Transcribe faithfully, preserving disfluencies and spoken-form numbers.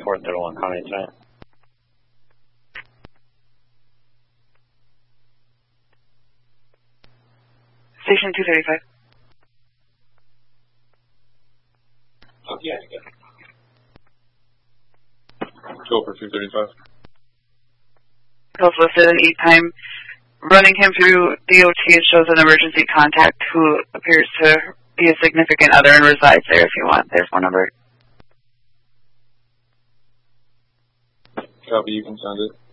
four thirty-one, County tonight. Station two thirty-five. Oh, yeah, yeah. Go for two thirty-five. Health listed in E-time. Running him through D O T, it shows an emergency contact who appears to be a significant other and resides there if you want. There's one number. Copy, you can send it.